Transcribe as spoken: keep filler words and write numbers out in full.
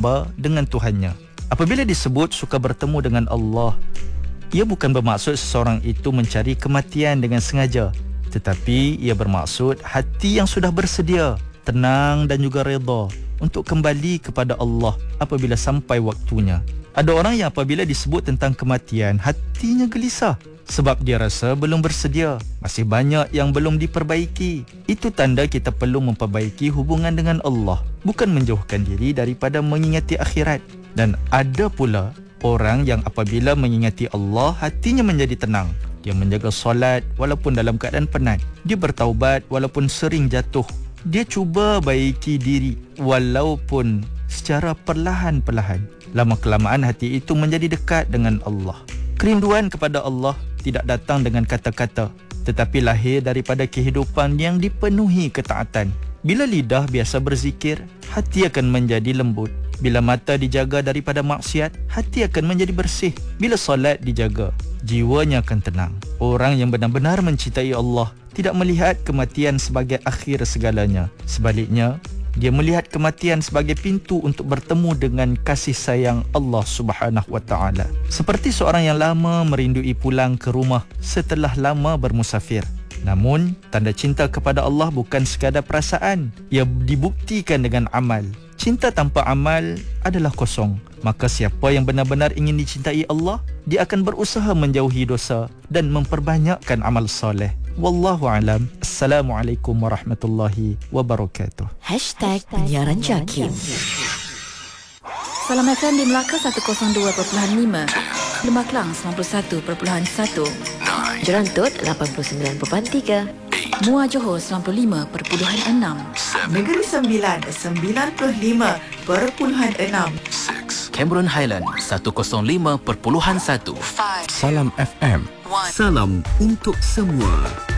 hamba dengan Tuhannya. Apabila disebut suka bertemu dengan Allah, ia bukan bermaksud seseorang itu mencari kematian dengan sengaja, tetapi ia bermaksud hati yang sudah bersedia, tenang dan juga redha untuk kembali kepada Allah apabila sampai waktunya. Ada orang yang apabila disebut tentang kematian, hatinya gelisah sebab dia rasa belum bersedia, masih banyak yang belum diperbaiki. Itu tanda kita perlu memperbaiki hubungan dengan Allah, bukan menjauhkan diri daripada mengingati akhirat. Dan ada pula orang yang apabila mengingati Allah, hatinya menjadi tenang. Dia menjaga solat walaupun dalam keadaan penat. Dia bertaubat walaupun sering jatuh. Dia cuba baiki diri walaupun secara perlahan-perlahan. Lama-kelamaan hati itu menjadi dekat dengan Allah. Kerinduan kepada Allah tidak datang dengan kata-kata, tetapi lahir daripada kehidupan yang dipenuhi ketaatan. Bila lidah biasa berzikir, hati akan menjadi lembut. Bila mata dijaga daripada maksiat, hati akan menjadi bersih. Bila solat dijaga, jiwanya akan tenang. Orang yang benar-benar mencintai Allah tidak melihat kematian sebagai akhir segalanya. Sebaliknya, dia melihat kematian sebagai pintu untuk bertemu dengan kasih sayang Allah Subhanahu wa taala. Seperti seorang yang lama merindui pulang ke rumah setelah lama bermusafir. Namun, tanda cinta kepada Allah bukan sekadar perasaan. Ia dibuktikan dengan amal. Cinta tanpa amal adalah kosong. Maka siapa yang benar-benar ingin dicintai Allah, dia akan berusaha menjauhi dosa dan memperbanyakkan amal soleh. Wallahu alam. Assalamualaikum warahmatullahi wabarakatuh. Hashtag Penyiaran Jakim. Salam F M di Melaka seratus dua perpuluhan lima, Lembah Kelang sembilan puluh satu perpuluhan satu, Jerantut lapan puluh sembilan perpuluhan tiga, Muar Johor sembilan puluh lima perpuluhan enam, Negeri Sembilan sembilan puluh lima perpuluhan enam, Cameron Highland seratus lima perpuluhan satu. Salam F M. Salam untuk semua.